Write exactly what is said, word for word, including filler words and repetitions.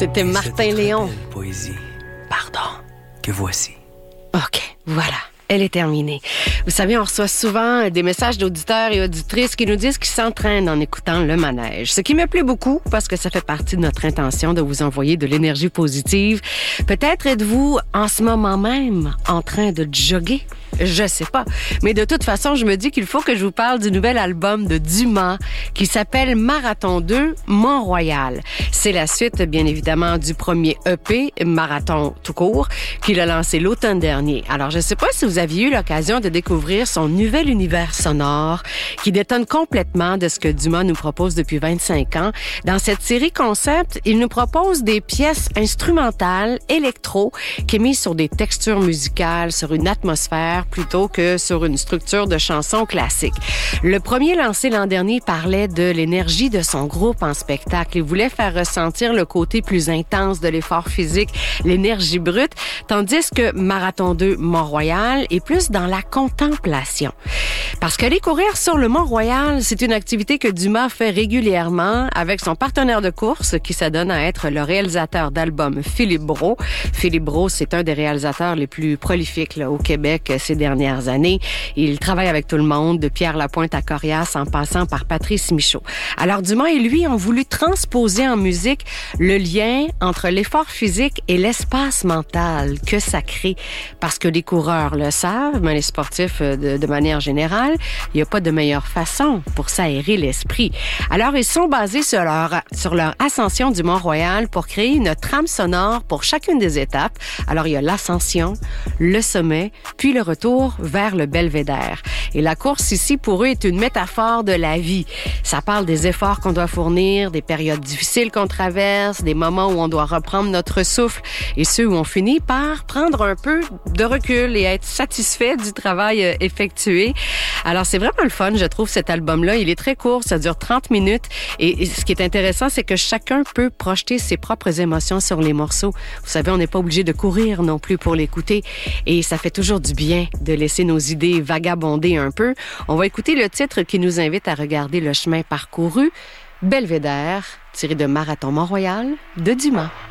C'était Martin Léon. Poésie, pardon, que voici. OK, voilà. Elle est terminée. Vous savez, on reçoit souvent des messages d'auditeurs et auditrices qui nous disent qu'ils s'entraînent en écoutant le manège. Ce qui me plaît beaucoup parce que ça fait partie de notre intention de vous envoyer de l'énergie positive. Peut-être êtes-vous en ce moment même en train de jogger. Je sais pas. Mais de toute façon, je me dis qu'il faut que je vous parle du nouvel album de Dumas qui s'appelle Marathon deux, Mont-Royal. C'est la suite, bien évidemment, du premier E P, Marathon tout court, qu'il a lancé l'automne dernier. Alors, je sais pas si vous aviez eu l'occasion de découvrir son nouvel univers sonore qui détonne complètement de ce que Dumas nous propose depuis vingt-cinq ans. Dans cette série concept, il nous propose des pièces instrumentales, électro, qui est mise sur des textures musicales, sur une atmosphère plutôt que sur une structure de chansons classiques. Le premier lancé l'an dernier parlait de l'énergie de son groupe en spectacle. Il voulait faire ressentir le côté plus intense de l'effort physique, l'énergie brute, tandis que Marathon deux Mont-Royal est plus dans la contemplation. Parce qu'aller courir sur le Mont-Royal, c'est une activité que Dumas fait régulièrement avec son partenaire de course qui s'adonne à être le réalisateur d'albums Philippe Brault. Philippe Brault, c'est un des réalisateurs les plus prolifiques là, au Québec ces dernières années. Il travaille avec tout le monde, de Pierre Lapointe à Corias, en passant par Patrice Michaud. Alors Dumas et lui ont voulu transposer en musique le lien entre l'effort physique et l'espace mental que ça crée. Parce que les coureurs le savent, mais les sportifs de, de manière générale, il n'y a pas de meilleure façon pour s'aérer l'esprit. Alors ils sont basés sur leur, sur leur ascension du Mont-Royal pour créer une trame sonore pour chacune des étapes. Alors il y a l'ascension, le sommet, puis le retour vers le belvédère. Et la course ici, pour eux, est une métaphore de la vie. Ça parle des efforts qu'on doit fournir, des périodes difficiles qu'on traverse, des moments où on doit reprendre notre souffle et ceux où on finit par prendre un peu de recul et être satisfait du travail effectué. Alors, c'est vraiment le fun, je trouve, cet album-là. Il est très court, ça dure trente minutes. Et, et ce qui est intéressant, c'est que chacun peut projeter ses propres émotions sur les morceaux. Vous savez, on n'est pas obligé de courir non plus pour l'écouter. Et ça fait toujours du bien de laisser nos idées vagabonder un peu. On va écouter le titre qui nous invite à regarder le chemin parcouru, Belvédère, tiré de Marathon Mont-Royal de Dumas.